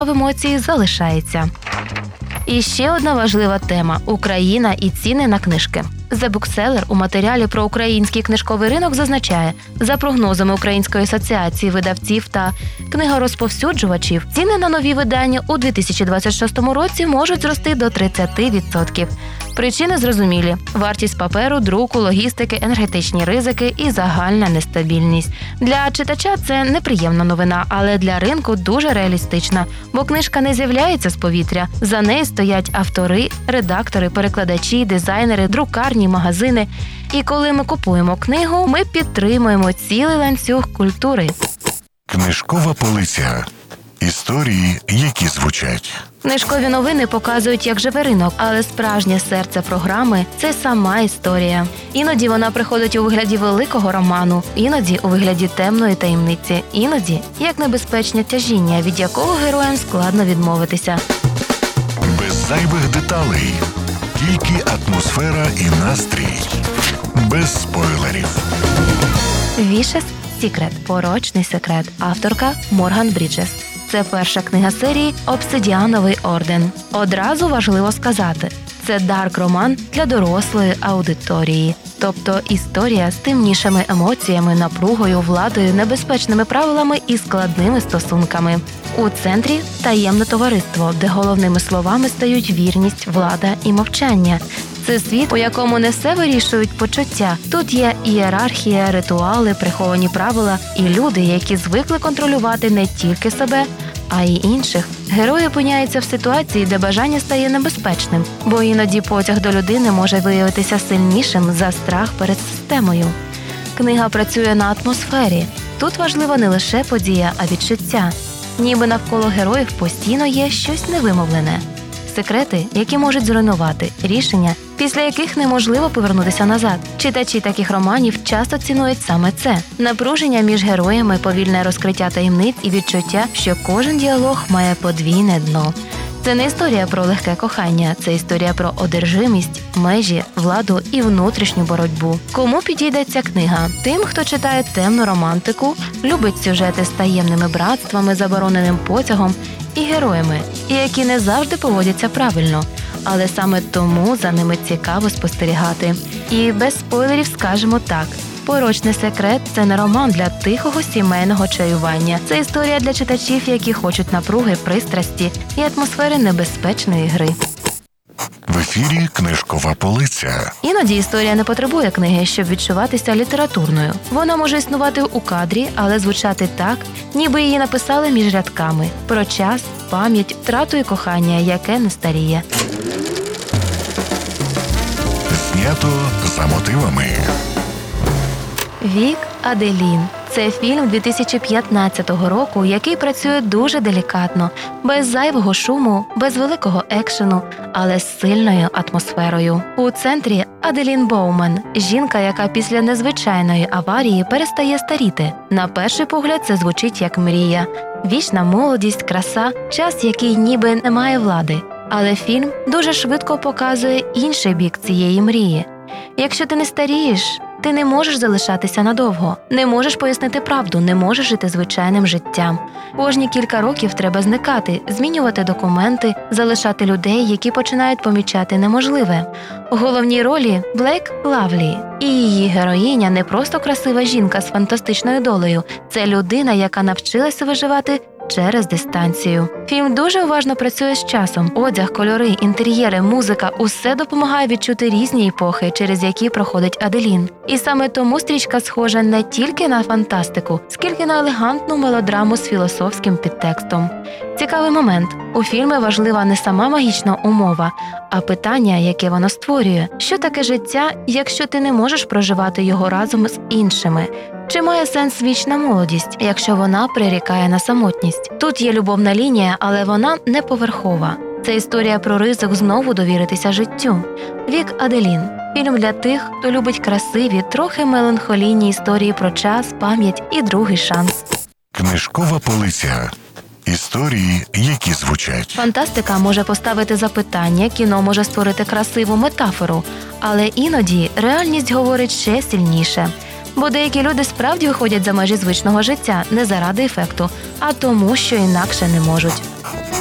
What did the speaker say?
в емоції залишається. І ще одна важлива тема – Україна і ціни на книжки. The Bookseller у матеріалі про український книжковий ринок зазначає, за прогнозами Української асоціації видавців та книгорозповсюджувачів, ціни на нові видання у 2026 році можуть зрости до 30%. Причини зрозумілі – вартість паперу, друку, логістики, енергетичні ризики і загальна нестабільність. Для читача це неприємна новина, але для ринку дуже реалістична, бо книжка не з'являється з повітря. За нею стоять автори, редактори, перекладачі, дизайнери, друкарні, магазини. І коли ми купуємо книгу, ми підтримуємо цілий ланцюг культури. Книжкова полиця. Історії, які звучать. Книжкові новини показують, як живе ринок, але справжнє серце програми – це сама історія. Іноді вона приходить у вигляді великого роману, іноді у вигляді темної таємниці, іноді як небезпечне тяжіння, від якого героям складно відмовитися. Без зайвих деталей. Тільки атмосфера і настрій. Без спойлерів. Vicious Secret – порочний секрет. Авторка Морган Бріджес. Це перша книга серії «Обсидіановий орден». Одразу важливо сказати – це дарк-роман для дорослої аудиторії. Тобто історія з темнішими емоціями, напругою, владою, небезпечними правилами і складними стосунками. У центрі – таємне товариство, де головними словами стають вірність, влада і мовчання. Це світ, у якому не все вирішують почуття. Тут є ієрархія, ритуали, приховані правила і люди, які звикли контролювати не тільки себе, а й інших. Герої опиняються в ситуації, де бажання стає небезпечним, бо іноді потяг до людини може виявитися сильнішим за страх перед системою. Книга працює на атмосфері. Тут важлива не лише подія, а відчуття. Ніби навколо героїв постійно є щось невимовлене. Секрети, які можуть зруйнувати, рішення, після яких неможливо повернутися назад. Читачі таких романів часто цінують саме це – напруження між героями, повільне розкриття таємниць і відчуття, що кожен діалог має подвійне дно. Це не історія про легке кохання, це історія про одержимість, межі, владу і внутрішню боротьбу. Кому підійде ця книга? Тим, хто читає темну романтику, любить сюжети з таємними братствами, забороненим потягом і героями, які не завжди поводяться правильно. Але саме тому за ними цікаво спостерігати. І без спойлерів скажемо так. «Порочний секрет» – це не роман для тихого сімейного чаювання. Це історія для читачів, які хочуть напруги, пристрасті і атмосфери небезпечної гри. В ефірі «Книжкова полиця». Іноді історія не потребує книги, щоб відчуватися літературною. Вона може існувати у кадрі, але звучати так, ніби її написали між рядками. Про час, пам'ять, втрату і кохання, яке не старіє. Знято за мотивами. Вік Аделін. Це фільм 2015 року, який працює дуже делікатно, без зайвого шуму, без великого екшену, але з сильною атмосферою. У центрі Аделін Боуман – жінка, яка після незвичайної аварії перестає старіти. На перший погляд це звучить як мрія. Вічна молодість, краса, час, який ніби не має влади. Але фільм дуже швидко показує інший бік цієї мрії. Якщо ти не старієш, ти не можеш залишатися надовго, не можеш пояснити правду, не можеш жити звичайним життям. Кожні кілька років треба зникати, змінювати документи, залишати людей, які починають помічати неможливе. У головній ролі – Блейк Лавлі. І її героїня не просто красива жінка з фантастичною долею. Це людина, яка навчилася виживати через дистанцію. Фільм дуже уважно працює з часом. Одяг, кольори, інтер'єри, музика – усе допомагає відчути різні епохи, через які проходить Аделін. І саме тому стрічка схожа не тільки на фантастику, скільки на елегантну мелодраму з філософським підтекстом. Цікавий момент. У фільмі важлива не сама магічна умова, а питання, яке воно створює. Що таке життя, якщо ти не можеш проживати його разом з іншими? Чи має сенс вічна молодість, якщо вона прирікає на самотність? Тут є любовна лінія, але вона не поверхова. Це історія про ризик знову довіритися життю. Вік Аделін. Фільм для тих, хто любить красиві, трохи меланхолійні історії про час, пам'ять і другий шанс. Книжкова полиця. Історії, які звучать. Фантастика може поставити запитання, кіно може створити красиву метафору, але іноді реальність говорить ще сильніше. Бо деякі люди справді виходять за межі звичного життя не заради ефекту, а тому, що інакше не можуть.